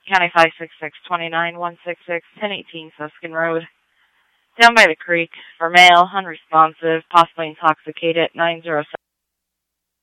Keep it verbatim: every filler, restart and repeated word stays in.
County five six six, two nine one six six, ten eighteen Suskin Road. Down by the creek. For male, unresponsive, possibly intoxicated, nine zero seven.